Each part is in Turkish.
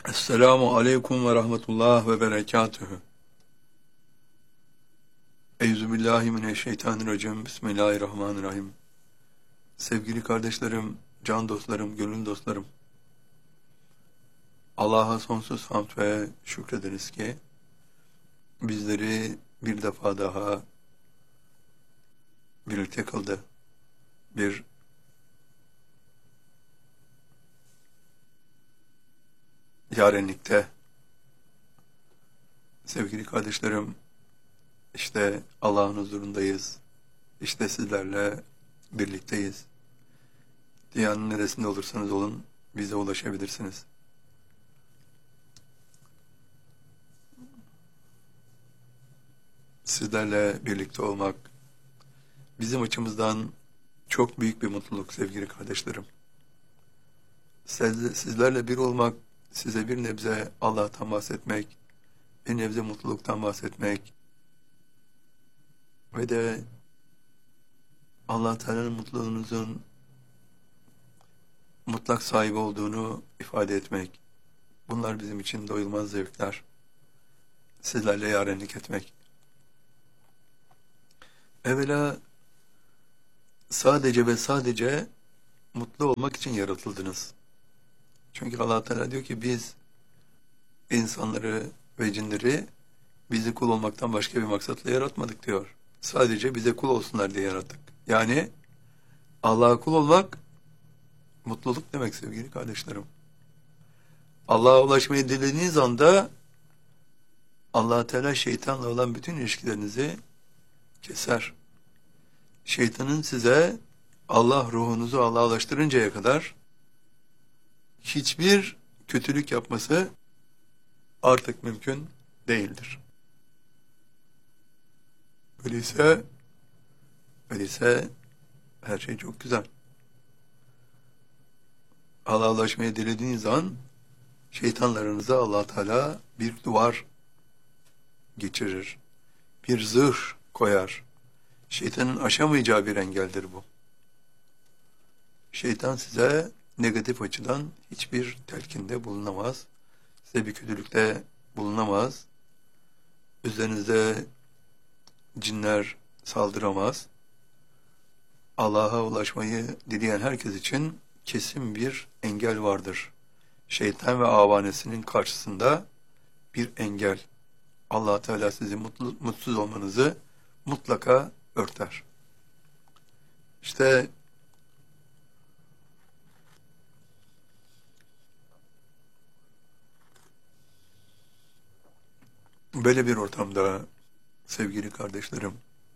Esselamu aleyküm ve rahmetullah ve berekatühü. Euzubillahimineşşeytanirracim. Bismillahirrahmanirrahim. Sevgili kardeşlerim, can dostlarım, gönül dostlarım. Allah'a sonsuz hamd ve şükrederiz ki bizleri bir defa daha birlikte kıldı. Bir yarenlikte. Sevgili kardeşlerim, işte Allah'ın huzurundayız. İşte sizlerle birlikteyiz. Dünyanın neresinde olursanız olun bize ulaşabilirsiniz. Sizlerle birlikte olmak bizim açımızdan çok büyük bir mutluluk sevgili kardeşlerim. Sizlerle bir olmak, size bir nebze Allah'tan bahsetmek, bir nebze mutluluktan bahsetmek ve de Allah Teala'nın mutluluğunuzun mutlak sahibi olduğunu ifade etmek. Bunlar bizim için doyulmaz zevkler. Sizlerle yarenlik etmek. Evvela sadece ve sadece mutlu olmak için yaratıldınız. Çünkü Allah Teala diyor ki biz insanları ve cinleri bizi kul olmaktan başka bir maksatla yaratmadık diyor. Sadece bize kul olsunlar diye yarattık. Yani Allah'a kul olmak mutluluk demek sevgili kardeşlerim. Allah'a ulaşmayı dilediğiniz anda Allah Teala şeytanla olan bütün ilişkilerinizi keser. Şeytanın size Allah ruhunuzu Allah'a ulaştırıncaya kadar hiçbir kötülük yapması artık mümkün değildir. Öyleyse her şey çok güzel. Allah'a ulaşmayı dilediğiniz an şeytanlarınıza Allah Teala bir duvar geçirir. Bir zırh koyar. Şeytanın aşamayacağı bir engeldir bu. Şeytan size negatif açıdan hiçbir telkinde bulunamaz. Size bir kötülükte bulunamaz. Üzerinize cinler saldıramaz. Allah'a ulaşmayı dileyen herkes için kesin bir engel vardır. Şeytan ve avanesinin karşısında bir engel. Allah Teala sizi mutsuz olmanızı mutlaka örter. İşte böyle bir ortamda sevgili kardeşlerim,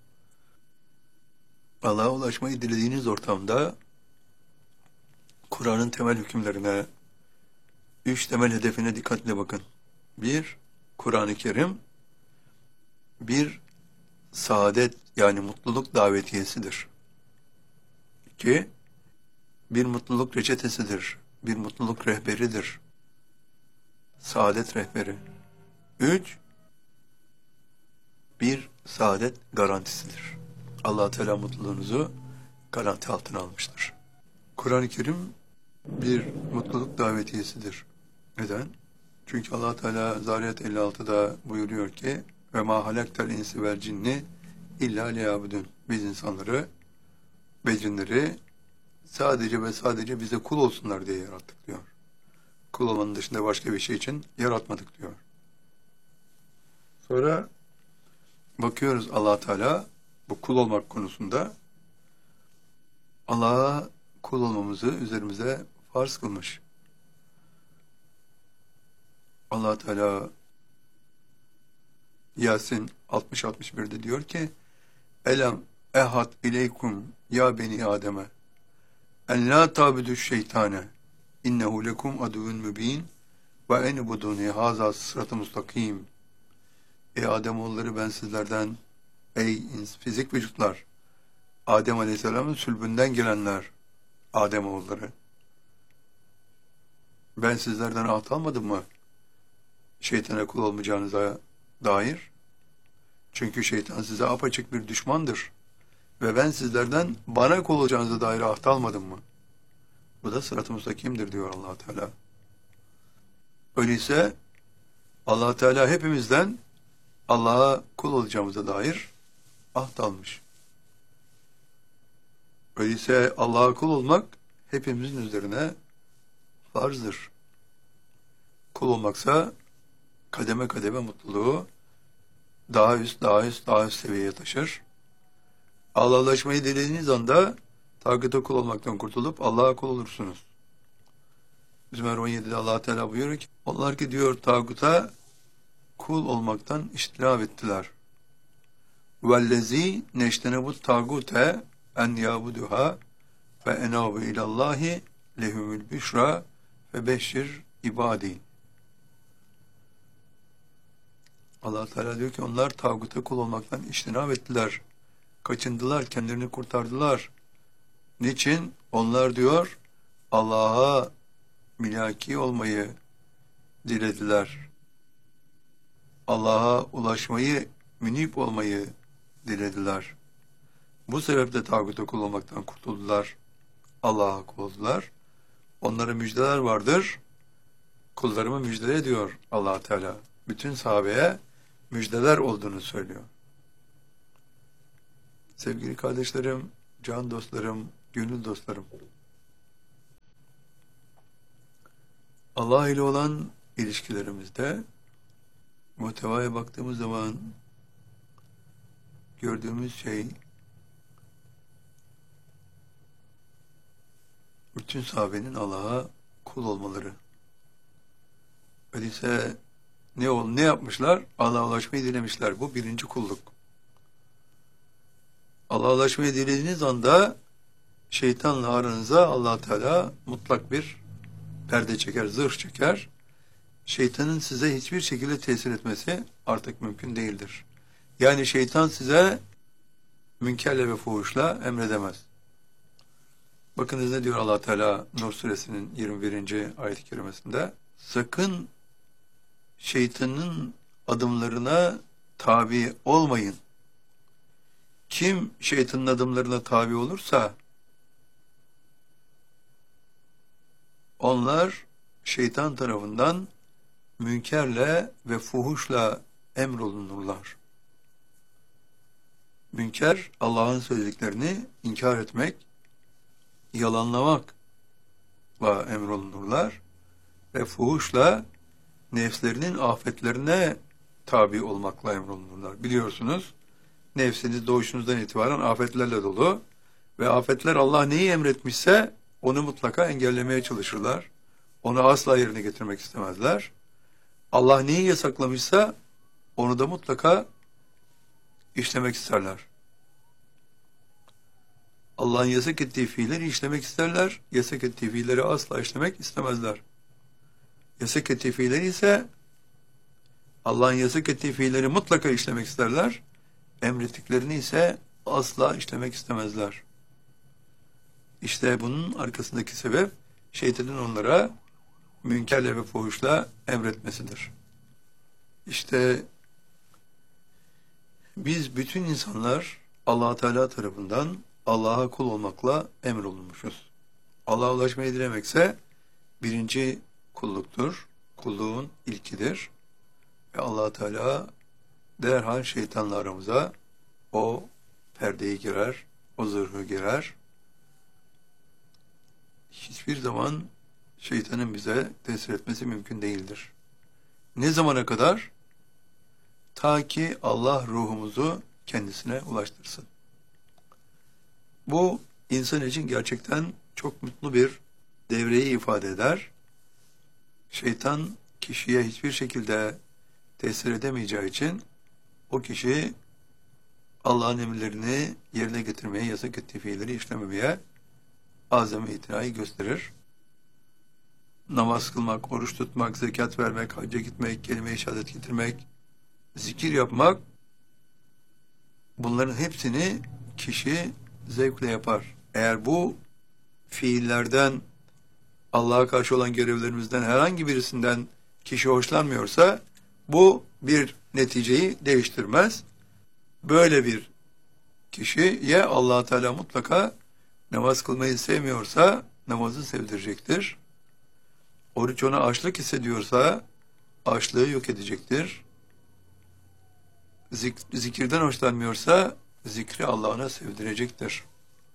Allah'a ulaşmayı dilediğiniz ortamda Kur'an'ın temel hükümlerine, 3 temel hedefine dikkatle bakın. 1. Kur'an-ı Kerim bir saadet yani mutluluk davetiyesidir. 2. Bir mutluluk reçetesidir. Bir mutluluk rehberidir. Saadet rehberi. 3. Bir saadet garantisidir. Allah Teala mutluluğunuzu garanti altına almıştır. Kur'an-ı Kerim bir mutluluk davetiyesidir. Neden? Çünkü Allah Teala Zariyat 56'da buyuruyor ki ve ma halaktel insi vel cinni illa liyabudun. Biz insanları ve cinleri sadece ve sadece bize kul olsunlar diye yarattık diyor. Kul olmanın dışında başka bir şey için yaratmadık diyor. Sonra bakıyoruz Allah Teala bu kul olmak konusunda Allah'a kul olmamızı üzerimize farz kılmış. Allah Teala Yasin 60-61'de diyor ki Elem ehad ileykum ya beni Adem'e en la tabidu şeytane innehu lekum aduvun mübin ve enibuduni haza sırat-ı mustakim. Ey Ademoğulları ben sizlerden, ey fizik vücutlar, Adem Aleyhisselam'ın sülbünden gelenler, Ademoğulları. Ben sizlerden ahd almadım mı? Şeytana kul olmayacağınıza dair. Çünkü şeytan size apaçık bir düşmandır. Ve ben sizlerden bana kul olacağınıza dair ahd almadım mı? Bu da sırat-ı müstakimdir diyor Allah Teala. Öyleyse Allah Teala hepimizden Allah'a kul olacağımıza dair ahd almış. Öyleyse Allah'a kul olmak hepimizin üzerine farzdır. Kul olmaksa kademe kademe mutluluğu daha üst seviyeye taşır. Allah'laşmayı dilediğiniz anda tağuta kul olmaktan kurtulup Allah'a kul olursunuz. Zümer 17'de Allah Teala buyuruyor ki, onlar ki diyor tağuta kul olmaktan iştinab ettiler. Vellezî neştenebut tağute en yabuduha ve enabu ilallahi lehumul büşra ve beşşir ibadi. Allah Teala diyor ki onlar tağuta kul olmaktan iştinab ettiler. Kaçındılar, kendilerini kurtardılar. Niçin? Onlar diyor Allah'a mülaki olmayı dilediler. Allah'a ulaşmayı, münip olmayı dilediler. Bu sebeple tağuta kul olmaktan kurtuldular. Allah'a kul oldular. Onlara müjdeler vardır. Kullarımı müjdele ediyor Allah Teala. Bütün sahabeye müjdeler olduğunu söylüyor. Sevgili kardeşlerim, can dostlarım, gönül dostlarım. Allah ile olan ilişkilerimizde muhtevaya baktığımız zaman gördüğümüz şey bütün sahabenin Allah'a kul olmaları. Öyleyse ne yapmışlar? Allah'a ulaşmayı dilemişler. Bu birinci kulluk. Allah'a ulaşmayı dilediğiniz anda şeytanla aranıza Allah Teala mutlak bir perde çeker, zırh çeker. Şeytanın size hiçbir şekilde tesir etmesi artık mümkün değildir. Yani şeytan size münkerle ve fuhuşla emredemez. Bakınız ne diyor Allah Teala Nur suresinin 21. ayet-i kerimesinde? Sakın şeytanın adımlarına tabi olmayın. Kim şeytanın adımlarına tabi olursa onlar şeytan tarafından münkerle ve fuhuşla emrolunurlar. Münker, Allah'ın söylediklerini inkar etmek, yalanlamakla emrolunurlar ve fuhuşla nefslerinin afetlerine tabi olmakla emrolunurlar. Biliyorsunuz, nefsiniz doğuşunuzdan itibaren afetlerle dolu ve afetler Allah neyi emretmişse onu mutlaka engellemeye çalışırlar. Onu asla yerine getirmek istemezler. Allah neyi yasaklamışsa onu da mutlaka işlemek isterler. Allah'ın yasak ettiği fiilleri işlemek isterler. Yasak ettiği fiilleri asla işlemek istemezler. Yasak ettiği fiilleri ise Allah'ın yasak ettiği fiilleri mutlaka işlemek isterler. Emrettiklerini ise asla işlemek istemezler. İşte bunun arkasındaki sebep şeytanın onlara münkerle ve fuhuşla emretmesidir. İşte biz bütün insanlar Allah Teala tarafından Allah'a kul olmakla emrolunmuşuz. Allah'a ulaşmayı dilemekse birinci kulluktur. Kulluğun ilkidir. Ve Allah Teala derhal şeytanla aramıza o perdeyi girer, o zırhı girer. Hiçbir zaman şeytanın bize tesir etmesi mümkün değildir. Ne zamana kadar? Ta ki Allah ruhumuzu kendisine ulaştırsın. Bu insan için gerçekten çok mutlu bir devreyi ifade eder. Şeytan kişiye hiçbir şekilde tesir edemeyeceği için o kişi Allah'ın emirlerini yerine getirmeye, yasak ettiği fiilleri işlememeye azami itinayı gösterir. Namaz kılmak, oruç tutmak, zekat vermek, hacca gitmek, kelime-i şehadet getirmek, zikir yapmak, bunların hepsini kişi zevkle yapar. Eğer bu fiillerden, Allah'a karşı olan görevlerimizden herhangi birisinden kişi hoşlanmıyorsa, bu bir neticeyi değiştirmez. Böyle bir kişiye Allah Teala mutlaka namaz kılmayı sevmiyorsa namazı sevdirecektir. Oruç ona açlık hissediyorsa açlığı yok edecektir. Zikirden hoşlanmıyorsa zikri Allah'ına sevdirecektir.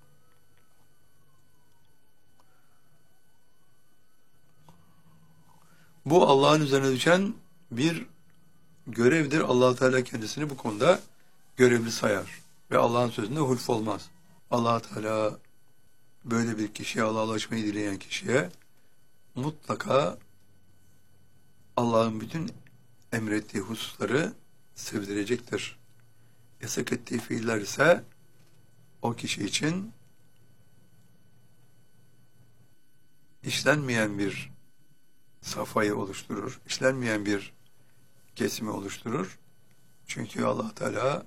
Bu Allah'ın üzerine düşen bir görevdir. Allah Teala kendisini bu konuda görevli sayar ve Allah'ın sözünde hulf olmaz. Allah Teala böyle bir kişiye, Allah'a ulaşmayı dileyen kişiye mutlaka Allah'ın bütün emrettiği hususları sevdirecektir. Yasak ettiği fiiller ise o kişi için işlenmeyen bir safhayı oluşturur, işlenmeyen bir kesimi oluşturur. Çünkü Allah Teala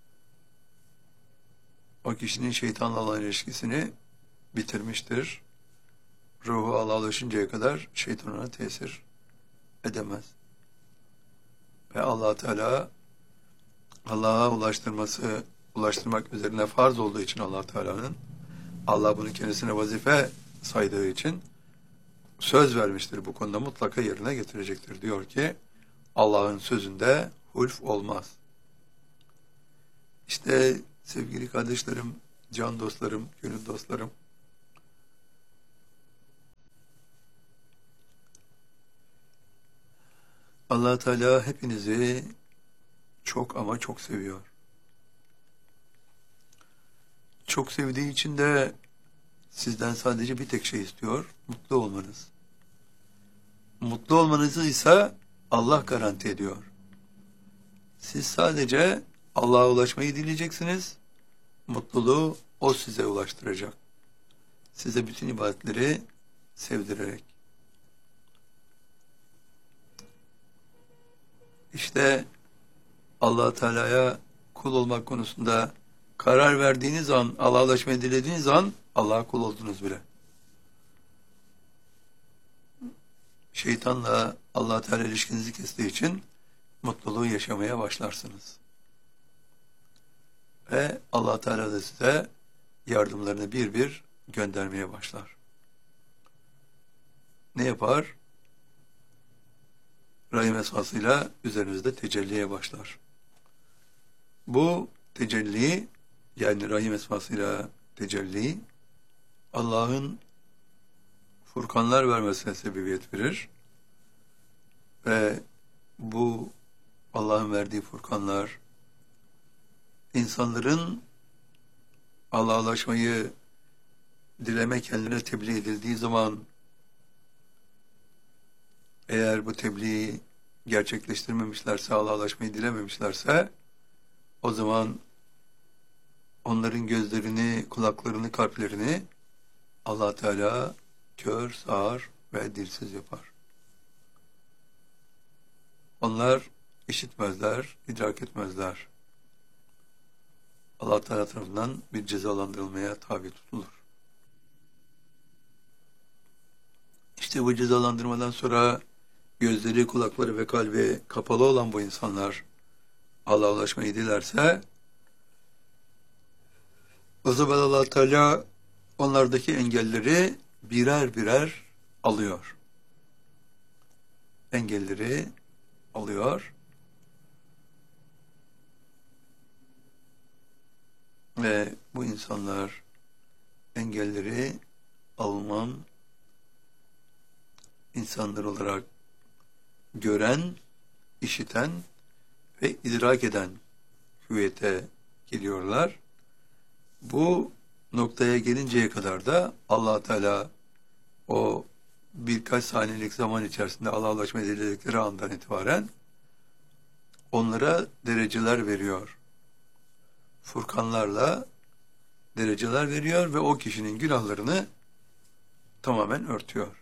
o kişinin şeytanla olan ilişkisini bitirmiştir. Ruhu Allah'a ulaşıncaya kadar şeytan ona tesir edemez. Ve Allah Teala Allah'a ulaştırmak üzerine farz olduğu için Allah Teala'nın, Allah bunu kendisine vazife saydığı için söz vermiştir. Bu konuda mutlaka yerine getirecektir. Diyor ki Allah'ın sözünde hulf olmaz. İşte sevgili kardeşlerim, can dostlarım, gönül dostlarım, Allah Teala hepinizi çok ama çok seviyor. Çok sevdiği için de sizden sadece bir tek şey istiyor, mutlu olmanız. Mutlu olmanızı ise Allah garanti ediyor. Siz sadece Allah'a ulaşmayı dileyeceksiniz, mutluluğu O size ulaştıracak. Size bütün ibadetleri sevdirerek. İşte Allah Teala'ya kul olmak konusunda karar verdiğiniz an, Allah'a ulaşmayı dilediğiniz an Allah'a kul oldunuz bile. Şeytanla Allah Teala ilişkinizi kestiği için mutluluğu yaşamaya başlarsınız. Ve Allah Teala da size yardımlarını bir bir göndermeye başlar. Ne yapar? Rahim esasıyla üzerinizde tecelliye başlar. Bu tecelli, yani rahim esmasıyla tecelli, Allah'ın furkanlar vermesine sebebiyet verir. Ve bu Allah'ın verdiği furkanlar, insanların Allah'a ulaşmayı dileme kendine tebliğ edildiği zaman, eğer bu tebliği gerçekleştirmemişlerse, Allah'a ulaşmayı dilememişlerse, o zaman onların gözlerini, kulaklarını, kalplerini Allah Teala kör, sağır ve dilsiz yapar. Onlar işitmezler, idrak etmezler. Allah Teala tarafından bir cezalandırılmaya tabi tutulur. İşte bu cezalandırmadan sonra gözleri, kulakları ve kalbi kapalı olan bu insanlar Allah'a ulaşmayı dilerse, o zaman Allah Teala onlardaki engelleri birer birer alıyor. Engelleri alıyor ve bu insanlar engelleri alınan insanlar olarak gören, işiten ve idrak eden hüviyete geliyorlar. Bu noktaya gelinceye kadar da Allah Teala o birkaç saniyelik zaman içerisinde Allah'a ulaşmayı diledikleri andan itibaren onlara dereceler veriyor. Furkanlarla dereceler veriyor ve o kişinin günahlarını tamamen örtüyor.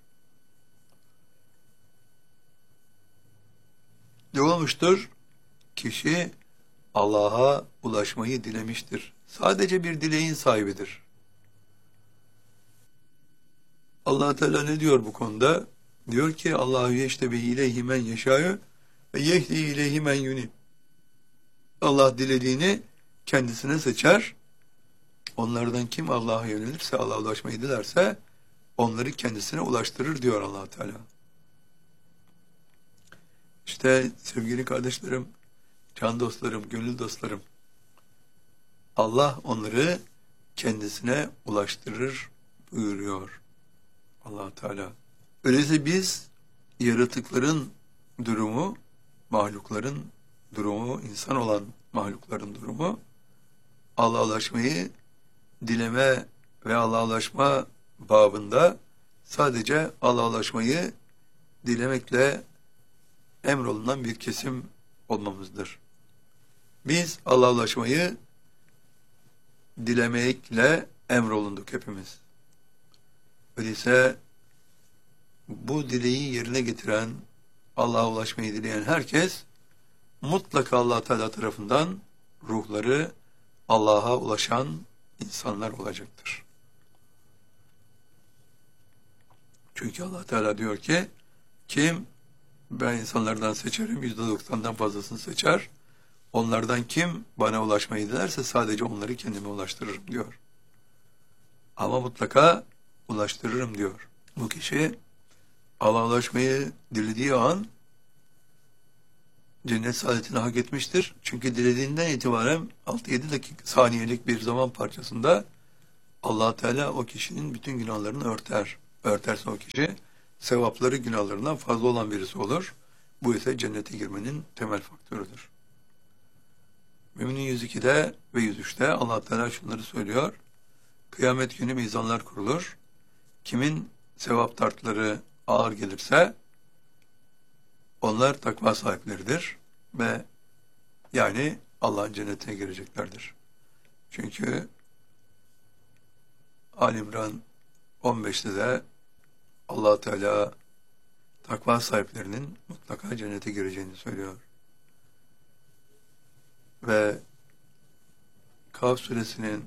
Ne olmuştur? Kişi Allah'a ulaşmayı dilemiştir. Sadece bir dileğin sahibidir. Allah Teala ne diyor bu konuda? Diyor ki Allahu yeştebi ileyhi men yeşâ'u ve yehdi ileyhi men yunib. Allah dilediğini kendisine seçer. Onlardan kim Allah'a yönelirse, Allah'a ulaşmayı dilerse onları kendisine ulaştırır diyor Allah Teala. İşte sevgili kardeşlerim, can dostlarım, gönül dostlarım, Allah onları kendisine ulaştırır buyuruyor Allah Teala. Öyleyse biz yaratıkların durumu, mahlukların durumu, insan olan mahlukların durumu, Allah'a ulaşmayı dileme ve Allah'a ulaşma babında sadece Allah'a ulaşmayı dilemekle emrolunan bir kesim olmamızdır. Biz Allah'a ulaşmayı dilemekle emrolunduk hepimiz. Öyleyse bu dileği yerine getiren, Allah'a ulaşmayı dileyen herkes mutlaka Allah Teala tarafından ruhları Allah'a ulaşan insanlar olacaktır. Çünkü Allah Teala diyor ki, kim ben insanlardan seçerim, %90'dan fazlasını seçer. Onlardan kim bana ulaşmayı dilerse sadece onları kendime ulaştırırım diyor. Ama mutlaka ulaştırırım diyor. Bu kişi Allah'a ulaşmayı dilediği an cennet saadetini hak etmiştir. Çünkü dilediğinden itibaren 6-7 dakika saniyelik bir zaman parçasında Allah Teala o kişinin bütün günahlarını örter. Örterse o kişi sevapları günahlarından fazla olan birisi olur. Bu ise cennete girmenin temel faktörüdür. Mü'minin 102'de ve 103'te Allah Teala şunları söylüyor. Kıyamet günü mizanlar kurulur. Kimin sevap tartları ağır gelirse onlar takva sahipleridir ve yani Allah'ın cennetine gireceklerdir. Çünkü Ali İmran 15'te de Allah Teala takva sahiplerinin mutlaka cennete gireceğini söylüyor. Ve Kaf suresinin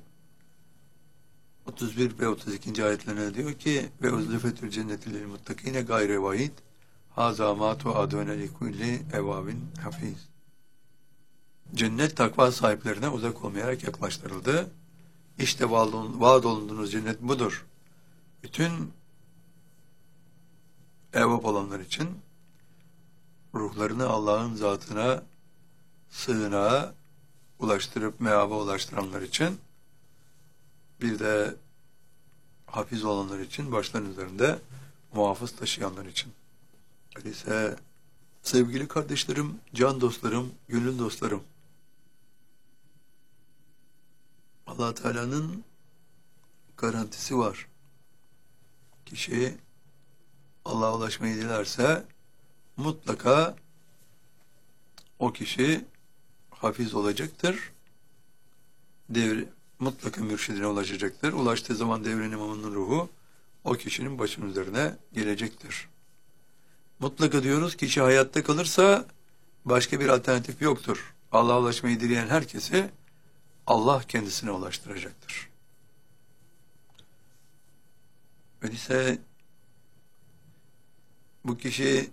31 ve 32. ayetlerine diyor ki ve uzlifetül cenneti lil muttakine gayre vaid haza ma tuadune li kulli evabin hafiz. Cennet takva sahiplerine uzak olmayarak yaklaştırıldı. İşte vaad olunduğunuz cennet budur. Bütün evap olanlar için ruhlarını Allah'ın zatına sığınağa ulaştırıp meaba ulaştıranlar için bir de hafiz olanlar için başların üzerinde muhafız taşıyanlar için. Öyleyse sevgili kardeşlerim, can dostlarım, gönül dostlarım, Allah Teala'nın garantisi var. Kişi Allah'a ulaşmayı dilerse mutlaka o kişi hafiz olacaktır. Mutlaka mürşidine ulaşacaktır. Ulaştığı zaman devrin imamının ruhu o kişinin başının üzerine gelecektir. Mutlaka diyoruz, kişi hayatta kalırsa başka bir alternatif yoktur. Allah'a ulaşmayı dileyen herkesi Allah kendisine ulaştıracaktır. Öyleyse bu kişi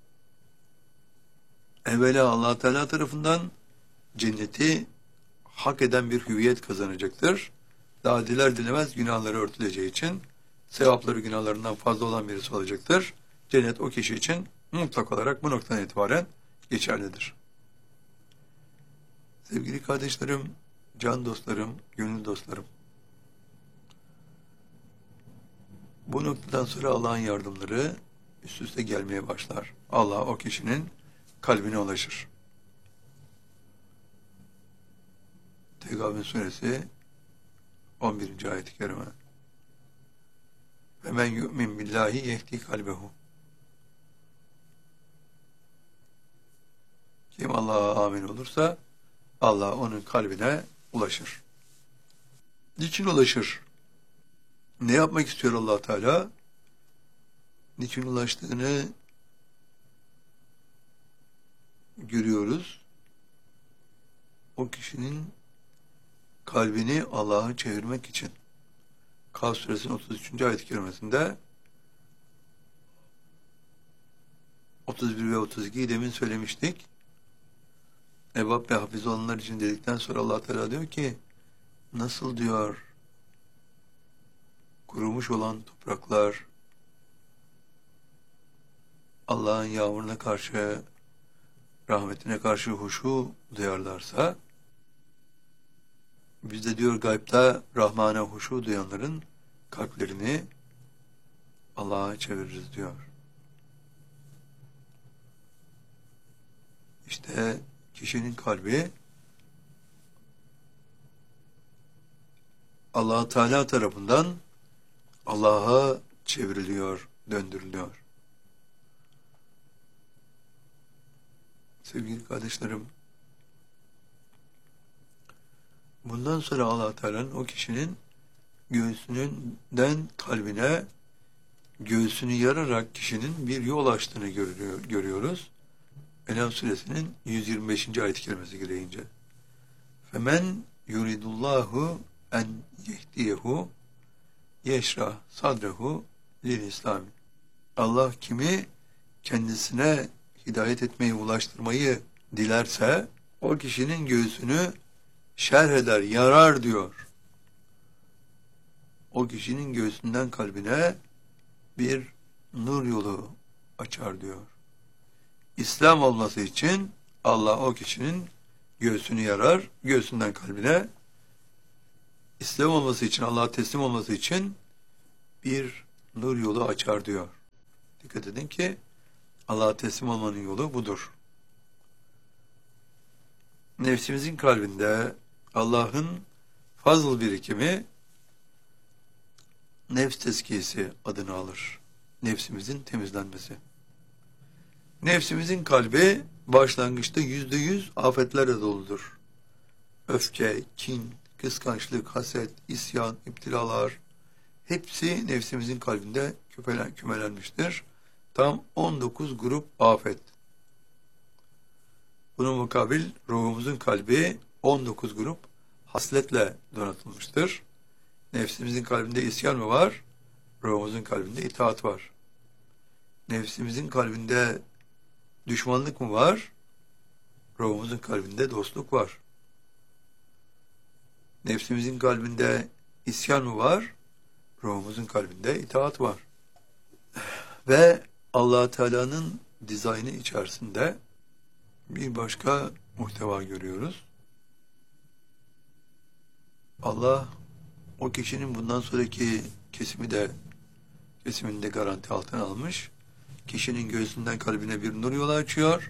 evvela Allah Teala tarafından cenneti hak eden bir hüviyet kazanacaktır. Daha diler dilemez günahları örtüleceği için sevapları günahlarından fazla olan birisi olacaktır. Cennet o kişi için mutlak olarak bu noktadan itibaren geçerlidir. Sevgili kardeşlerim, can dostlarım, gönül dostlarım, bu noktadan sonra Allah'ın yardımları üst üste gelmeye başlar. Allah o kişinin kalbine ulaşır. Tegabün suresi 11. ayet-i kerime. Ve men yu'min billahi yehdi kalbehu. Kim Allah'a amin olursa Allah onun kalbine ulaşır. Niçin ulaşır? Ne yapmak istiyor Allah Teala? Niçin ulaştığını görüyoruz. O kişinin kalbini Allah'a çevirmek için. Kaf suresinin 33. ayet-i kerimesinde 31 ve 32'yi demin söylemiştik. Evvap ve hafiz olanlar için dedikten sonra Allah Teala diyor ki, nasıl diyor kurumuş olan topraklar Allah'ın yağmuruna karşı rahmetine karşı huşu duyarlarsa, biz de diyor gaybta Rahman'a huşu duyanların kalplerini Allah'a çeviririz diyor. İşte kişinin kalbi Allah Teala tarafından Allah'a çevriliyor, döndürülüyor. Sevgili kardeşlerim, bundan sonra Allah Teala'nın o kişinin göğsünden kalbine, göğsünü yararak kişinin bir yol açtığını görüyoruz. En'am suresinin 125. ayet-i kerimesi gereğince. Femen yuridullahu en yehdiyehu yeşrah sadrehu lil İslam. Allah kimi kendisine hidayet etmeyi, ulaştırmayı dilerse o kişinin göğsünü şerh eder, yarar diyor. O kişinin göğsünden kalbine bir nur yolu açar diyor. İslam olması için Allah o kişinin göğsünü yarar, göğsünden kalbine. İslam olması için, Allah'a teslim olması için bir nur yolu açar diyor. Dikkat edin ki Allah'a teslim olmanın yolu budur. Nefsimizin kalbinde Allah'ın fazıl birikimi nefs tezkiyesi adını alır. Nefsimizin temizlenmesi. Nefsimizin kalbi başlangıçta %100 afetlerle doludur. Öfke, kin, kıskançlık, haset, isyan, iptilalar hepsi nefsimizin kalbinde kümelenmiştir. Tam 19 grup afet. Bunun mukabil ruhumuzun kalbi 19 grup hasletle donatılmıştır. Nefsimizin kalbinde isyan mı var? Ruhumuzun kalbinde itaat var. Nefsimizin kalbinde düşmanlık mı var? Ruhumuzun kalbinde dostluk var. Nefsimizin kalbinde isyan mı var? Ruhumuzun kalbinde itaat var. Ve Allah Teala'nın dizaynı içerisinde bir başka muhteva görüyoruz. Allah o kişinin bundan sonraki kesimini de garanti altına almış. Kişinin göğsünden kalbine bir nur yolu açıyor.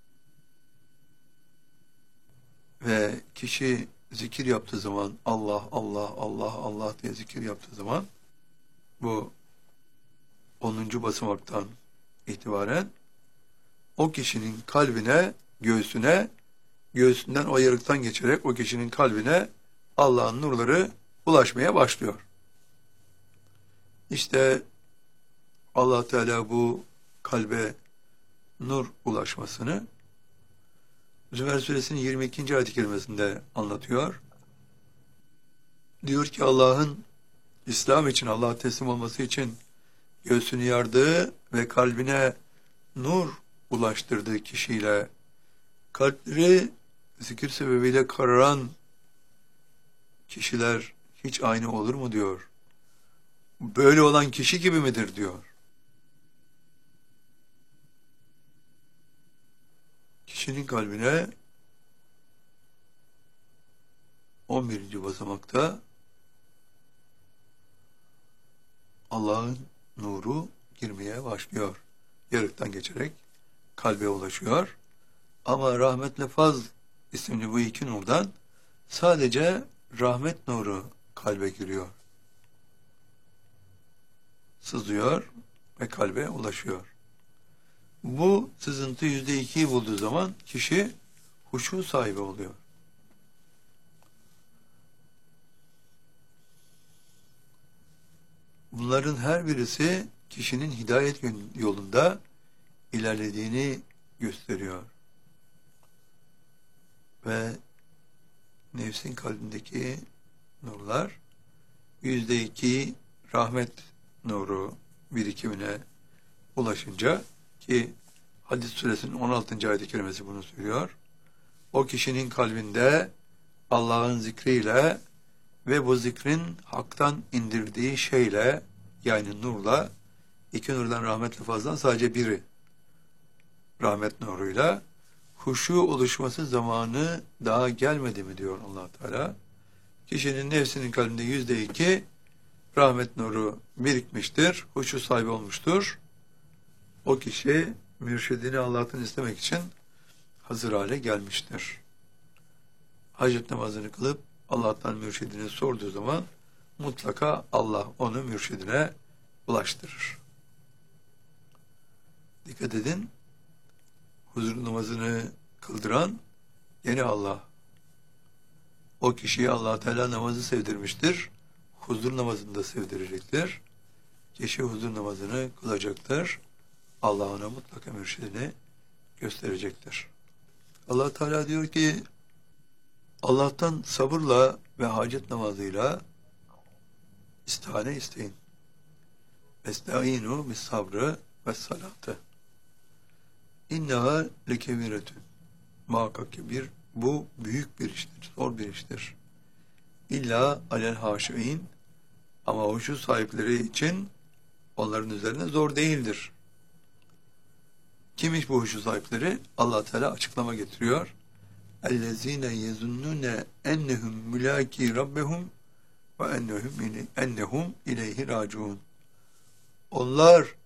Ve kişi zikir yaptığı zaman Allah, Allah, Allah, Allah diye zikir yaptığı zaman bu 10. basamaktan itibaren o kişinin kalbine, göğsünden o yarıktan geçerek o kişinin kalbine Allah'ın nurları ulaşmaya başlıyor. İşte Allah Teala bu kalbe nur ulaşmasını Zümer Suresinin 22. ayet-i kerimesinde anlatıyor. Diyor ki Allah'ın İslam için, Allah'a teslim olması için göğsünü yardığı ve kalbine nur ulaştırdığı kişiyle kalpleri zikir sebebiyle kararan kişiler hiç aynı olur mu diyor. Böyle olan kişi gibi midir diyor. Kişinin kalbine 11. basamakta Allah'ın nuru girmeye başlıyor. Yarıktan geçerek kalbe ulaşıyor. Ama rahmetle faz isimli bu iki nurdan sadece rahmet nuru kalbe giriyor. Sızıyor ve kalbe ulaşıyor. Bu sızıntı %2'yi bulduğu zaman kişi huşu sahibi oluyor. Bunların her birisi kişinin hidayet yolunda ilerlediğini gösteriyor. Ve nefsin kalbindeki nurlar %2 rahmet nuru birikimine ulaşınca, ki Hadis suresinin 16. ayet-i kerimesi bunu söylüyor. O kişinin kalbinde Allah'ın zikriyle ve bu zikrin haktan indirdiği şeyle, yani nurla, iki nurdan rahmetle fazladan sadece biri rahmet nuruyla huşu oluşması zamanı daha gelmedi mi diyor Allah Teala. Kişinin nefsinin kalbinde %2 rahmet nuru birikmiştir, huşu sahibi olmuştur. O kişi mürşidini Allah'tan istemek için hazır hale gelmiştir. Hacet namazını kılıp Allah'tan mürşidini sorduğu zaman mutlaka Allah onu mürşidine ulaştırır. Dikkat edin, huzur namazını kıldıran yine Allah. O kişiye Allah Teala namazı sevdirmiştir. Huzur namazını da sevdirecektir. Kişi huzur namazını kılacaktır. Allah ona mutlaka mürşidini gösterecektir. Allah Teala diyor ki, Allah'tan sabırla ve hacet namazıyla istihane isteyin. Esta'inu bis sabrı ve salatı. İnneha lekebiretün. Muhakkak ki bu büyük bir iştir, zor bir iştir. İlla alel haşiin, ama huşu sahipleri için onların üzerine zor değildir. Kimmiş bu huşu sahipleri? Allah Teala açıklama getiriyor. اَلَّذ۪ينَ يَزُنُّونَ اَنَّهُمْ مُلَاكِي رَبَّهُمْ وَاَنَّهُمْ اِلَيْهِ رَاجُونَ. Onlar